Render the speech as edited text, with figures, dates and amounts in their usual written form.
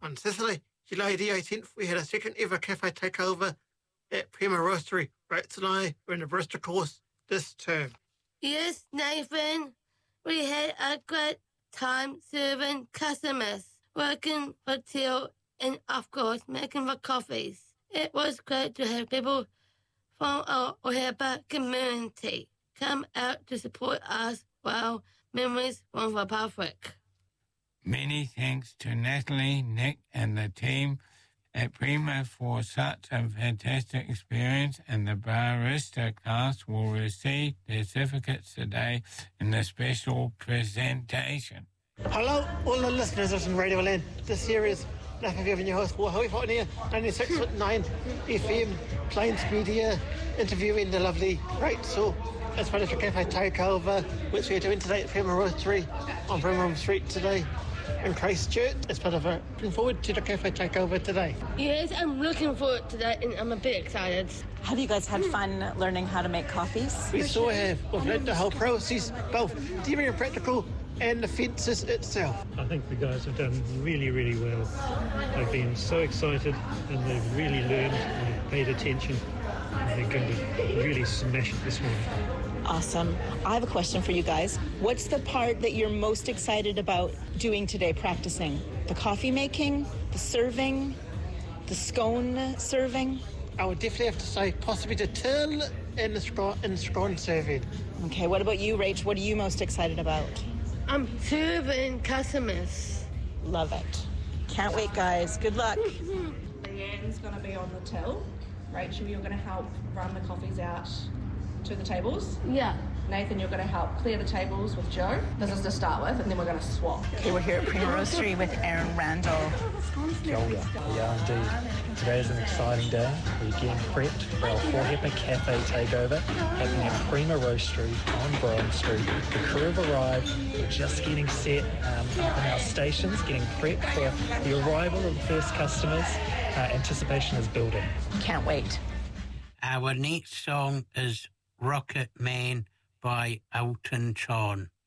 On Saturday, July the 18th, we had a second ever cafe takeover at Prima Roastery. Rachel and I were in the barista course this term. Yes, Nathan. We had a great time serving customers, working for till, and of course making the coffees. It was great to have people from our Ohepa community come out to support us while memories from the public. Many thanks to Natalie, Nick and the team at Prima for such a fantastic experience, and the barista class will receive their certificates today in the special presentation. Hello, all the listeners of Radio Land. This here is Nathan Gavin, your host, Hawaii Whaonea, 96.9 FM, Plains Media, interviewing the lovely Rachel as part of the cafe takeover, which we're doing today at Prima Roastery on Brimham Street today in Christchurch. As part of looking forward to the cafe takeover today. Yes, I'm looking forward to that, and I'm a bit excited. Have you guys had fun learning how to make coffees? We so have. We've learned the whole process, both theory and practical, and the fences itself. I think the guys have done really, really well. They've been so excited and they've really learned and paid attention. And they're going to really smash it this morning. Awesome. I have a question for you guys. What's the part that you're most excited about doing today, practicing? The coffee making, the serving, the scone serving? I would definitely have to say possibly the till and the scone serving. Okay, what about you, Rach? What are you most excited about? I'm serving customers. Love it. Can't wait, guys. Good luck. Leanne's going to be on the till. Rachel, you're going to help run the coffees out to the tables. Yeah. Nathan, you're going to help clear the tables with Joe. This is to start with, and then we're going to swap. Okay, we're here at Prima Roastery with Aaron Randall. Kia ora. Yeah, indeed. Today is an exciting day. We're getting prepped for our Ohepa Cafe takeover happening at Prima Roastery on Brian Street. The crew have arrived. We're just getting set up in our stations, getting prepped for the arrival of the first customers. Anticipation is building. Can't wait. Our next song is Rocket Man by Elton John.